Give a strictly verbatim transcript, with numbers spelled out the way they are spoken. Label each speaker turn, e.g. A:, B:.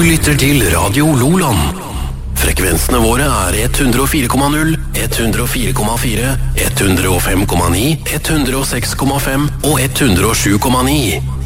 A: lytter til Radio Loland. Frekvensene våre er ett hundre fire komma null, ett hundre fire komma fire, ett hundre fem komma ni, ett hundre seks komma fem og ett hundre sju komma ni.